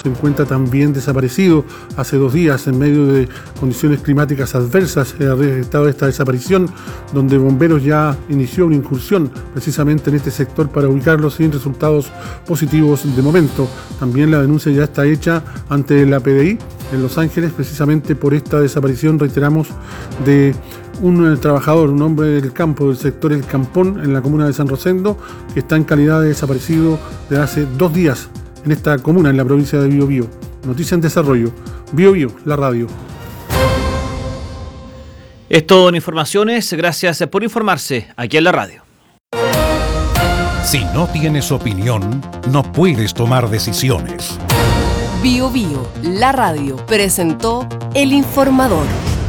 se encuentra también desaparecido hace 2 días en medio de condiciones climáticas adversas. Ha estado esta desaparición, donde Bomberos ya inició una incursión precisamente en este sector para ubicarlo sin resultados positivos de momento. También la denuncia ya está hecha ante la PDI en Los Ángeles, precisamente por esta desaparición, reiteramos, de un trabajador, un hombre del campo, del sector El Campón, en la comuna de San Rosendo, que está en calidad de desaparecido desde hace 2 días en esta comuna, en la provincia de Biobío. Noticia en desarrollo. Biobío, la radio. Es todo en informaciones. Gracias por informarse aquí en la radio. Si no tienes opinión, no puedes tomar decisiones. Biobío, la radio, presentó El Informador.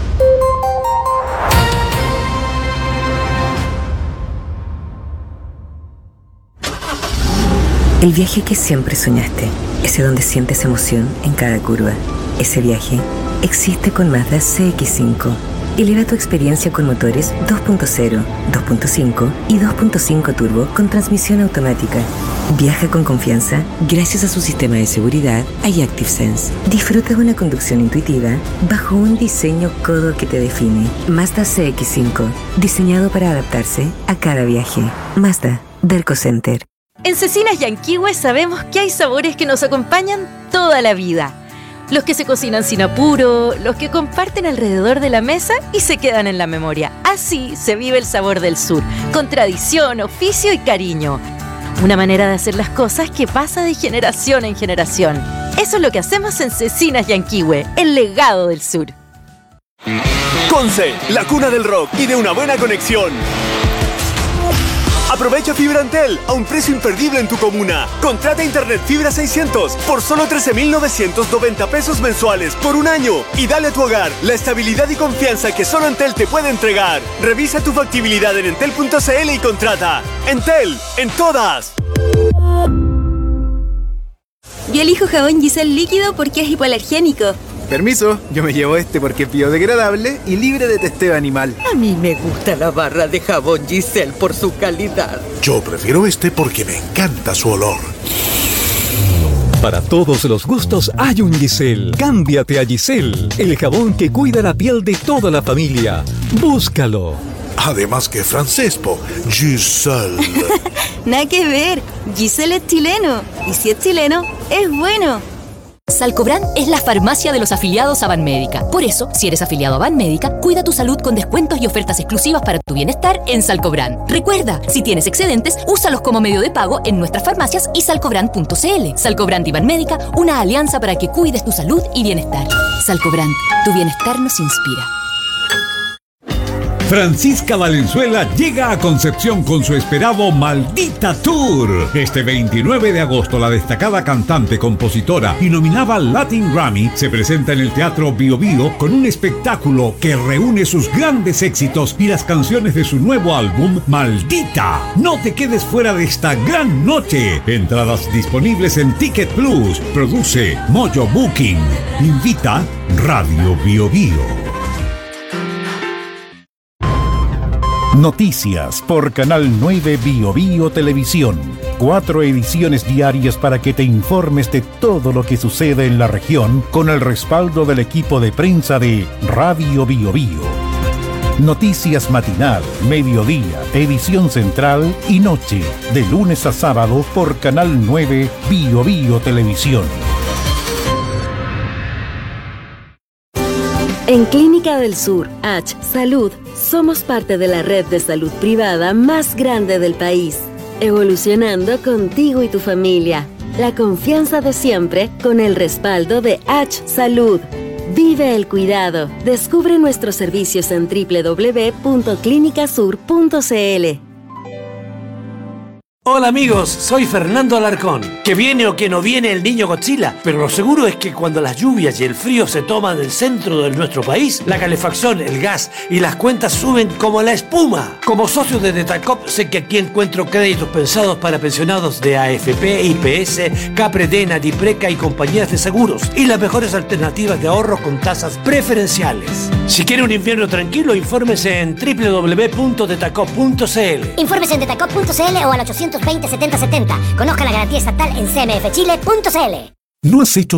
El viaje que siempre soñaste, ese donde sientes emoción en cada curva. Ese viaje existe con Mazda CX-5. Eleva tu experiencia con motores 2.0, 2.5 y 2.5 turbo con transmisión automática. Viaja con confianza gracias a su sistema de seguridad iActiveSense. Disfruta de una conducción intuitiva bajo un diseño codo que te define. Mazda CX-5, diseñado para adaptarse a cada viaje. Mazda, Derco Center. En Cecinas Yanquihue sabemos que hay sabores que nos acompañan toda la vida. Los que se cocinan sin apuro, los que comparten alrededor de la mesa y se quedan en la memoria. Así se vive el sabor del sur, con tradición, oficio y cariño. Una manera de hacer las cosas que pasa de generación en generación. Eso es lo que hacemos en Cecinas Yanquihue, el legado del sur. Conce, la cuna del rock y de una buena conexión. Aprovecha fibra Entel a un precio imperdible en tu comuna. Contrata internet fibra 600 por solo 13.990 pesos mensuales por 1 año y dale a tu hogar la estabilidad y confianza que solo Entel te puede entregar. Revisa tu factibilidad en entel.cl y contrata. Entel, en todas. Yo elijo jabón Giselle líquido porque es hipoalergénico. Permiso, yo me llevo este porque es biodegradable y libre de testeo animal. A mí me gusta la barra de jabón Giselle por su calidad. Yo prefiero este porque me encanta su olor. Para todos los gustos hay un Giselle. Cámbiate a Giselle, el jabón que cuida la piel de toda la familia. Búscalo. Además que francés, po. Giselle. Nada que ver. Giselle es chileno. Y si es chileno, es bueno. Salcobran es la farmacia de los afiliados a Banmédica. Por eso, si eres afiliado a Banmédica, cuida tu salud con descuentos y ofertas exclusivas para tu bienestar en Salcobran. Recuerda, si tienes excedentes, úsalos como medio de pago en nuestras farmacias y salcobran.cl. Salcobran y Banmédica, una alianza para que cuides tu salud y bienestar. Salcobran, tu bienestar nos inspira. Francisca Valenzuela llega a Concepción con su esperado Maldita Tour. Este 29 de agosto, la destacada cantante, compositora y nominada al Latin Grammy se presenta en el Teatro Biobío con un espectáculo que reúne sus grandes éxitos y las canciones de su nuevo álbum Maldita. No te quedes fuera de esta gran noche. Entradas disponibles en Ticket Plus. Produce Mojo Booking. Invita Radio Biobío. Noticias por Canal 9 Biobío Televisión. 4 ediciones diarias para que te informes de todo lo que sucede en la región con el respaldo del equipo de prensa de Radio Biobío. Noticias matinal, mediodía, edición central y noche, de lunes a sábado por Canal 9 Biobío Televisión. En Clínica del Sur, H Salud, somos parte de la red de salud privada más grande del país, evolucionando contigo y tu familia. La confianza de siempre con el respaldo de H Salud. Vive el cuidado. Descubre nuestros servicios en www.clinicasur.cl. Hola amigos, soy Fernando Alarcón. Que viene o que no viene el niño Godzilla, pero lo seguro es que cuando las lluvias y el frío se toman el centro de nuestro país, la calefacción, el gas y las cuentas suben como la espuma. Como socio de Detacop sé que aquí encuentro créditos pensados para pensionados de AFP, IPS, Capredena, Dipreca y compañías de seguros y las mejores alternativas de ahorro con tasas preferenciales. Si quiere un invierno tranquilo, infórmese en www.detacop.cl. Infórmese en detacop.cl o al 820-7070. Conozca la garantía estatal en cmfchile.cl. ¿No has hecho